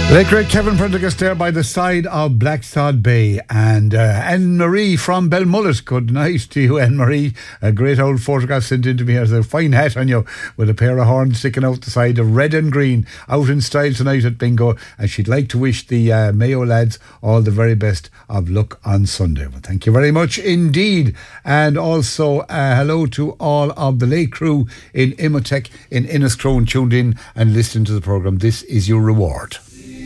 Late great Kevin Prendergast there by the side of Blacksod Bay, and Anne-Marie from Belmullet. Good night to you, Anne-Marie. A great old photograph sent in to me. There's a fine hat on you with a pair of horns sticking out the side of red and green, out in style tonight at Bingo, and she'd like to wish the Mayo lads all the very best of luck on Sunday. Well, thank you very much indeed. And also hello to all of the late crew in Imotech in Inniscrone tuned in and listening to the programme. This is your reward.